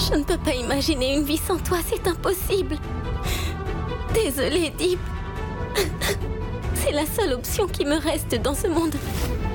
Je ne peux pas imaginer une vie sans toi, c'est impossible. Désolée, Deep. C'est la seule option qui me reste dans ce monde.